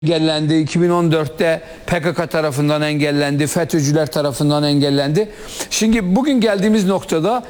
engellendi. 2014'te PKK tarafından engellendi. FETÖ'cüler tarafından engellendi. Şimdi bugün geldiğimiz noktada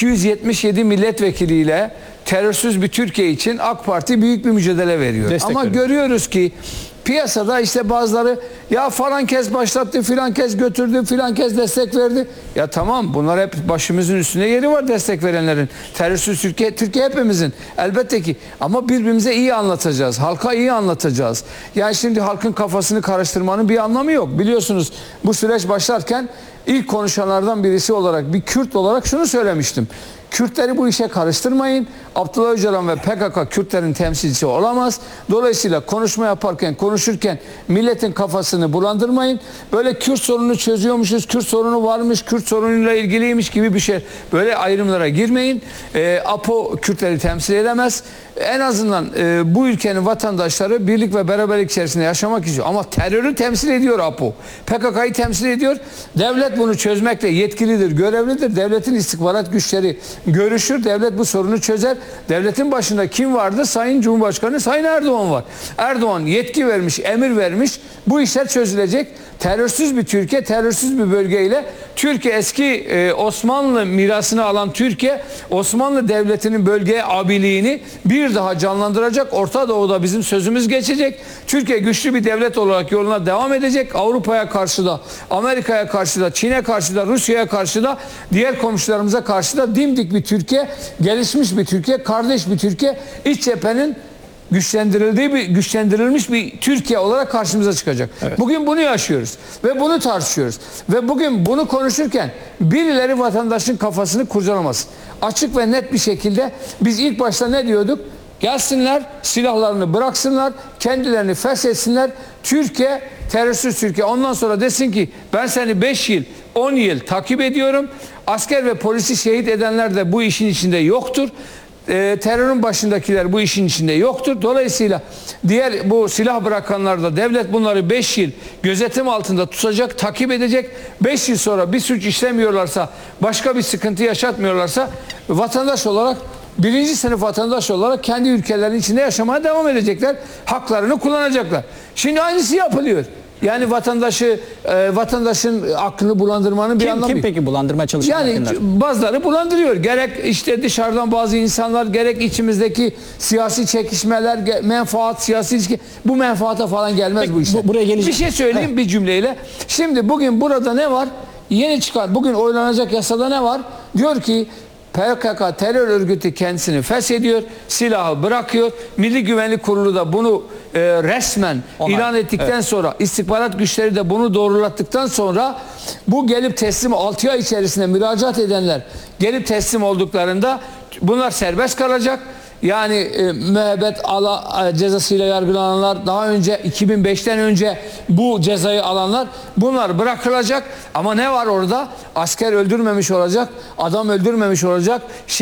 277 milletvekiliyle terörsüz bir Türkiye için AK Parti büyük bir mücadele veriyor. Destek ama veriyor. görüyoruz ki piyasada işte bazıları ya falan kez başlattı, filan kez götürdü, filan kez destek verdi. Ya tamam, bunlar hep başımızın üstünde yeri var destek verenlerin. Terörsüz Türkiye hepimizin elbette ki. Ama birbirimize iyi anlatacağız. Halka iyi anlatacağız. Yani şimdi halkın kafasını karıştırmanın bir anlamı yok. Biliyorsunuz bu süreç başlarken ilk konuşanlardan birisi olarak, bir Kürt olarak şunu söylemiştim. Kürtleri bu işe karıştırmayın. Abdullah Öcalan ve PKK Kürtlerin temsilcisi olamaz. Dolayısıyla konuşma yaparken, konuşurken milletin kafasını bulandırmayın. Böyle Kürt sorununu çözüyormuşuz, Kürt sorunu varmış, Kürt sorunuyla ilgiliymiş gibi bir şey. Böyle ayrımlara girmeyin. APO Kürtleri temsil edemez. En azından bu ülkenin vatandaşları birlik ve beraberlik içerisinde yaşamak istiyor. Ama terörü temsil ediyor APO. PKK'yı temsil ediyor. Devlet bunu çözmekle yetkilidir, görevlidir. Devletin istihbarat güçleri görüşür. Devlet bu sorunu çözer. Devletin başında kim vardı? Sayın Cumhurbaşkanı, Sayın Erdoğan var. Erdoğan yetki vermiş, emir vermiş. Bu işler çözülecek. Terörsüz bir Türkiye, terörsüz bir bölgeyle Türkiye eski Osmanlı mirasını alan Türkiye, Osmanlı Devleti'nin bölgeye abiliğini bir daha canlandıracak. Orta Doğu'da bizim sözümüz geçecek. Türkiye güçlü bir devlet olarak yoluna devam edecek. Avrupa'ya karşı da, Amerika'ya karşı da, Çin'e karşı da, Rusya'ya karşı da, diğer komşularımıza karşı da dimdik bir Türkiye, gelişmiş bir Türkiye, kardeş bir Türkiye, iç cephenin güçlendirilmiş bir Türkiye olarak karşımıza çıkacak. Evet. Bugün bunu yaşıyoruz ve bunu tartışıyoruz. Ve bugün bunu konuşurken birileri vatandaşın kafasını kurcalamasın. Açık ve net bir şekilde biz ilk başta ne diyorduk? Gelsinler, silahlarını bıraksınlar, kendilerini feshetsinler. Türkiye, terörsüz Türkiye. Ondan sonra desin ki ben seni 5 yıl, 10 yıl takip ediyorum. Asker ve polisi şehit edenler de bu işin içinde yoktur. Terörün başındakiler bu işin içinde yoktur. Dolayısıyla diğer bu silah bırakanlar da devlet bunları 5 yıl gözetim altında tutacak, takip edecek. 5 yıl sonra bir suç işlemiyorlarsa, başka bir sıkıntı yaşatmıyorlarsa vatandaş olarak, birinci sınıf vatandaş olarak kendi ülkelerinin içinde yaşamaya devam edecekler. Haklarını kullanacaklar. Şimdi aynısı yapılıyor. Yani vatandaşın aklını bulandırmanın bir anlamı yok. Kim peki bulandırmaya çalışan? Yani bazıları bulandırıyor. Gerek işte dışarıdan bazı insanlar, gerek içimizdeki siyasi çekişmeler, menfaat, siyasi ilişki. Bu menfaata falan gelmez peki, bu işler. Buraya gelecek. Bir şey söyleyeyim bir cümleyle. Şimdi bugün burada ne var? Yeni çıkan, bugün oylanacak yasada ne var? Diyor ki PKK terör örgütü kendisini feshediyor, silahı bırakıyor. Milli Güvenlik Kurulu da bunu resmen ilan ettikten sonra, istihbarat güçleri de bunu doğrulattıktan sonra bu gelip teslim 6 ay içerisinde müracaat edenler gelip teslim olduklarında bunlar serbest kalacak. Yani müebbet cezasıyla yargılananlar, daha önce 2005'ten önce bu cezayı alanlar, bunlar bırakılacak. Ama ne var orada? Asker öldürmemiş olacak, adam öldürmemiş olacak,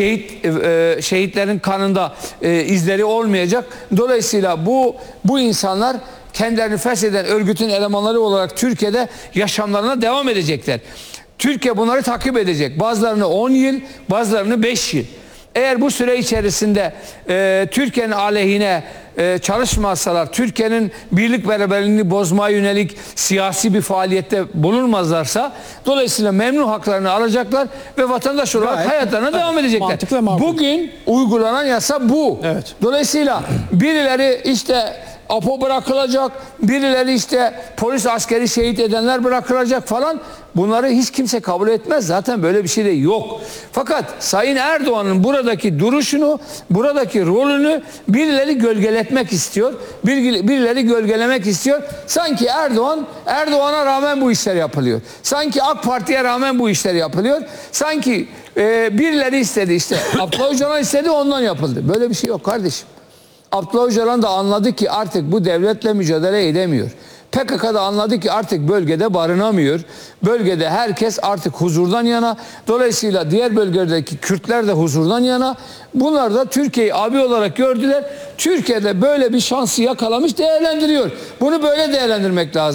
şehitlerin kanında izleri olmayacak. Dolayısıyla bu insanlar kendilerini fesheden örgütün elemanları olarak Türkiye'de yaşamlarına devam edecekler. Türkiye bunları takip edecek. Bazılarını 10 yıl, bazılarını 5 yıl. Eğer bu süre içerisinde Türkiye'nin aleyhine çalışmazsalar, Türkiye'nin birlik beraberliğini bozmaya yönelik siyasi bir faaliyette bulunmazlarsa, dolayısıyla memnun haklarını alacaklar ve vatandaş olarak hayatlarına devam edecekler. Bugün uygulanan yasa bu. Evet. Dolayısıyla birileri işte APO bırakılacak, birileri işte polis askeri şehit edenler bırakılacak falan. Bunları hiç kimse kabul etmez. Zaten böyle bir şey de yok. Fakat Sayın Erdoğan'ın buradaki duruşunu, buradaki rolünü birileri gölgeletmek istiyor. Birileri gölgelemek istiyor. Sanki Erdoğan'a rağmen bu işler yapılıyor. Sanki AK Parti'ye rağmen bu işler yapılıyor. Sanki birileri istedi işte. Abdullah Öcalan istedi, ondan yapıldı. Böyle bir şey yok kardeşim. Abdullah Öcalan da anladı ki artık bu devletle mücadele edemiyor. PKK da anladı ki artık bölgede barınamıyor. Bölgede herkes artık huzurdan yana. Dolayısıyla diğer bölgelerdeki Kürtler de huzurdan yana. Bunlar da Türkiye'yi abi olarak gördüler. Türkiye'de böyle bir şansı yakalamış, değerlendiriyor. Bunu böyle değerlendirmek lazım.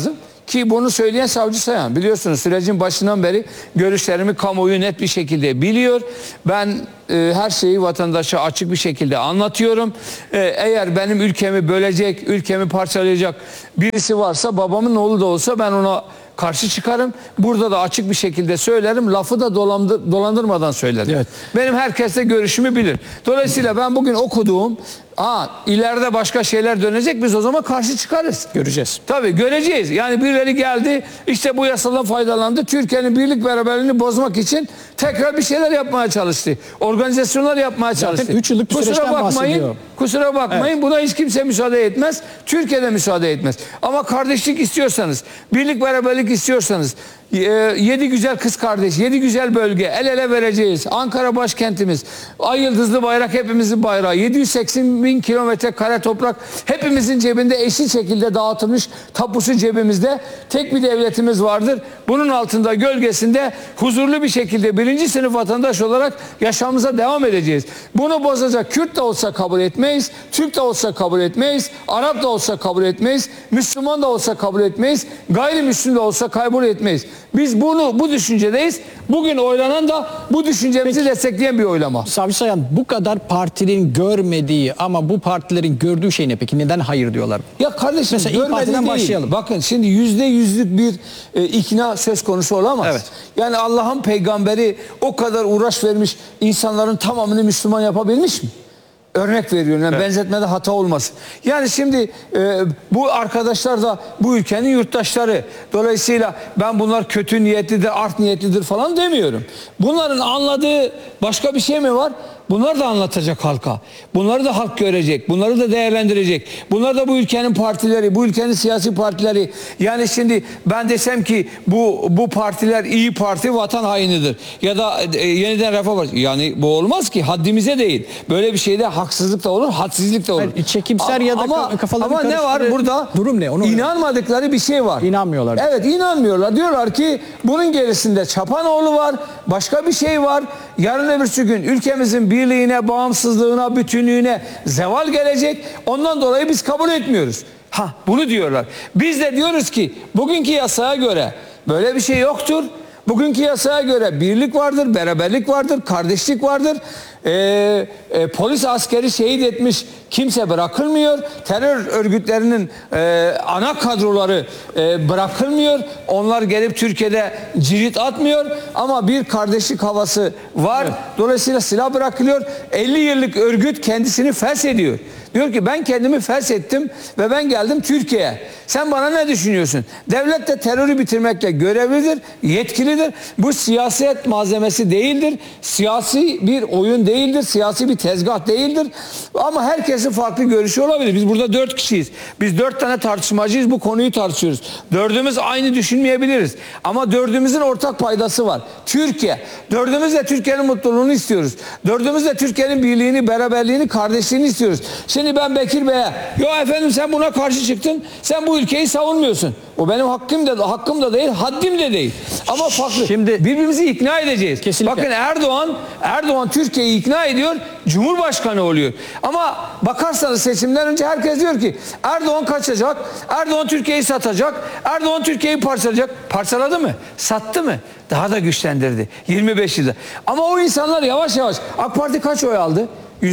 Ki bunu söyleyen Savcı Sayan. Biliyorsunuz sürecin başından beri görüşlerimi kamuoyu net bir şekilde biliyor. Ben her şeyi vatandaşa açık bir şekilde anlatıyorum. Eğer benim ülkemi bölecek, ülkemi parçalayacak birisi varsa, babamın oğlu da olsa, ben ona karşı çıkarım. Burada da açık bir şekilde söylerim. Lafı da dolandırmadan söylerim. Evet. Benim herkes de görüşümü bilir. Dolayısıyla ben bugün okuduğum, ileride başka şeyler dönecek, biz o zaman karşı çıkarız. Göreceğiz. Tabii göreceğiz. Yani birileri geldi, işte bu yasadan faydalandı. Türkiye'nin birlik beraberliğini bozmak için tekrar bir şeyler yapmaya çalıştı. Organizasyonlar yapmaya çalıştı. Zaten 3 yıllık bir süreçten bahsediyor. Kusura bakmayın. Evet. Buna hiç kimse müsaade etmez. Türkiye'de müsaade etmez. Ama kardeşlik istiyorsanız, birlik beraberlik istiyorsanız, 7 güzel kız kardeş, 7 güzel bölge el ele vereceğiz. Ankara başkentimiz, ay yıldızlı bayrak hepimizin bayrağı, 780.000 kilometre kare toprak hepimizin cebinde eşit şekilde dağıtılmış, tapusu cebimizde. Tek bir devletimiz vardır. Bunun altında, gölgesinde huzurlu bir şekilde birinci sınıf vatandaş olarak yaşamımıza devam edeceğiz. Bunu bozacak Kürt de olsa kabul etmeyiz, Türk de olsa kabul etmeyiz, Arap da olsa kabul etmeyiz, Müslüman da olsa kabul etmeyiz, gayrimüslim de olsa kabul etmeyiz. Biz bu düşüncedeyiz. Bugün oylanan da bu düşüncemizi destekleyen bir oylama. Savcı Sayan, bu kadar partinin görmediği ama bu partilerin gördüğü şey ne peki? Neden hayır diyorlar? Ya kardeşim, mesela İYİ Parti'den başlayalım. Bakın şimdi %100'lük bir ikna söz konusu olamaz. Evet. Yani Allah'ın peygamberi o kadar uğraş vermiş, insanların tamamını Müslüman yapabilmiş mi? Örnek veriyorum. Yani evet. Benzetmede hata olmasın. Yani şimdi bu arkadaşlar da bu ülkenin yurttaşları. Dolayısıyla ben bunlar kötü niyetlidir, art niyetlidir falan demiyorum. Bunların anladığı başka bir şey mi var? Bunlar da anlatacak halka. Bunları da halk görecek. Bunları da değerlendirecek. Bunlar da bu ülkenin partileri, bu ülkenin siyasi partileri. Yani şimdi ben desem ki bu partiler İYİ Parti vatan hainidir. Ya da yeniden Refah Partisi. Yani bu olmaz ki. Haddimize değil. Böyle bir şeyde haksızlık da olur, hadsizlik de olur. Hayır, çekimser ya da kafalarını ama ne var burada? Durum ne? Onu İnanmadıkları bir şey var. İnanmıyorlar. Evet, inanmıyorlar. Diyorlar ki bunun gerisinde Çapanoğlu var, başka bir şey var. Yarın öbürsü gün ülkemizin birliğine, bağımsızlığına, bütünlüğüne zeval gelecek. Ondan dolayı biz kabul etmiyoruz. Bunu diyorlar. Biz de diyoruz ki bugünkü yasaya göre böyle bir şey yoktur. Bugünkü yasaya göre birlik vardır, beraberlik vardır, kardeşlik vardır. Polis askeri şehit etmiş kimse bırakılmıyor. Terör örgütlerinin ana kadroları bırakılmıyor. Onlar gelip Türkiye'de cirit atmıyor. Ama bir kardeşlik havası var. Evet. Dolayısıyla silah bırakılıyor. 50 yıllık örgüt kendisini feshediyor. Diyor ki ben kendimi feshettim ve ben geldim Türkiye'ye. Sen bana ne düşünüyorsun? Devlet de terörü bitirmekle görevlidir, yetkilidir. Bu siyaset malzemesi değildir. Siyasi bir oyun değildir. Siyasi bir tezgah değildir. Ama herkesin farklı görüşü olabilir. Biz burada 4 kişiyiz. Biz 4 tane tartışmacıyız. Bu konuyu tartışıyoruz. 4'ümüz aynı düşünmeyebiliriz. Ama 4'ümüzün ortak paydası var. Türkiye. 4'ümüz de Türkiye'nin mutluluğunu istiyoruz. 4'ümüz de Türkiye'nin birliğini, beraberliğini, kardeşliğini istiyoruz. Şimdi ben Bekir Bey'e, yo efendim sen buna karşı çıktın, sen bu ülkeyi savunmuyorsun. O benim hakkım da değil, haddim de değil. Ama farklı. Şimdi birbirimizi ikna edeceğiz. Kesinlikle. Bakın Erdoğan Türkiye'yi ikna ediyor, Cumhurbaşkanı oluyor. Ama bakarsanız seçimden önce herkes diyor ki Erdoğan kaçacak, Erdoğan Türkiye'yi satacak, Erdoğan Türkiye'yi parçalayacak. Parçaladı mı? Sattı mı? Daha da güçlendirdi. 25 yılda. Ama o insanlar yavaş yavaş, AK Parti kaç oy aldı?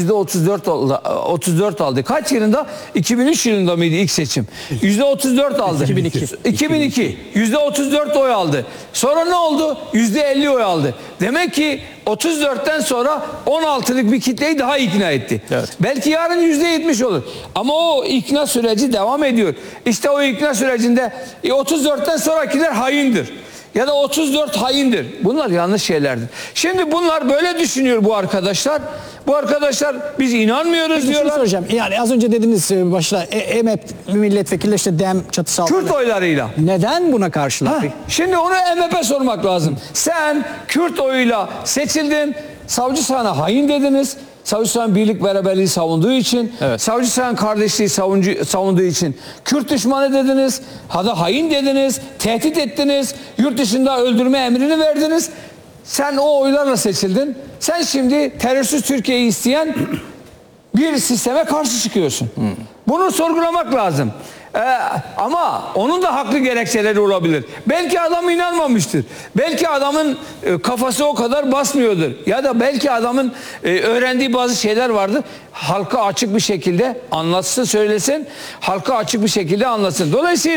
%34 aldı. Kaç yılında? 2003 yılında mıydı ilk seçim? %34 aldı. 2002. %34 oy aldı. Sonra ne oldu? %50 oy aldı. Demek ki 34'ten sonra 16'lık bir kitleyi daha ikna etti. Evet. Belki yarın %70 olur. Ama o ikna süreci devam ediyor. İşte o ikna sürecinde 34'ten sonrakiler haindir. Ya da 34 haindir. Bunlar yanlış şeylerdir. Şimdi bunlar böyle düşünüyor bu arkadaşlar. Bu arkadaşlar biz inanmıyoruz diyorlar. Soracağım. Yani az önce dediniz başta MHP milletvekili işte DEM çatısı altında. Kürt oylarıyla. Neden buna karşılar? Şimdi onu MHP sormak lazım. Sen Kürt oyuyla seçildin. Savcı sana hain dediniz. Savcı Sayan birlik beraberliği savunduğu için, evet. Savcı Sayan kardeşliği savunduğu için Kürt düşmanı dediniz, hain dediniz, tehdit ettiniz, yurt dışında öldürme emrini verdiniz. Sen o oylarla seçildin. Sen şimdi terörsüz Türkiye'yi isteyen bir sisteme karşı çıkıyorsun. Bunu sorgulamak lazım. Ama onun da haklı gerekçeleri olabilir. Belki adam inanmamıştır. Belki adamın kafası o kadar basmıyordur. Ya da belki adamın öğrendiği bazı şeyler vardır. Halka açık bir şekilde anlatsın, söylesin. Halka açık bir şekilde anlatsın. Dolayısıyla